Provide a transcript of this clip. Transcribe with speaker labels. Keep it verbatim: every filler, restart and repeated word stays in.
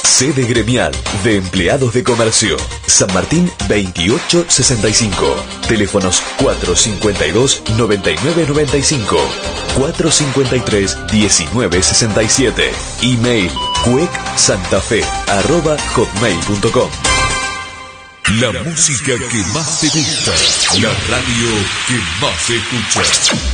Speaker 1: Sede gremial de empleados de comercio. San Martín veintiocho sesenta y cinco. Teléfonos cuatro cincuenta y dos, noventa y nueve noventa y cinco. cuatro cincuenta y tres, diecinueve sesenta y siete. Email cuecsantafe arroba hotmail punto com.
Speaker 2: La música que más te gusta. La radio que más escuchas.